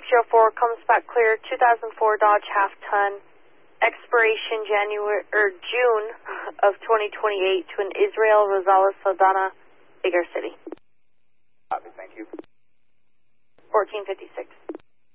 604 comes back clear, 2004 Dodge half-ton, expiration June of 2028 to an Israel Rosales Saldana, Bigger City. Copy, thank you. 1456.